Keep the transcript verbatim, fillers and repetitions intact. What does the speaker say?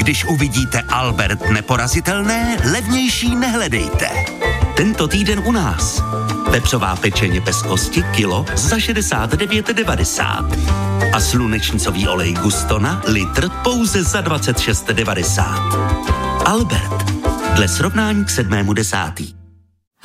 Když uvidíte Albert neporazitelné, levnější nehledejte. Tento týden u nás. Vepřová pečeně bez kosti kilo za šedesát devět devadesát. A slunečnicový olej Gustona litr pouze za dvacet šest devadesát. Albert. Dle srovnání k sedmému desátý.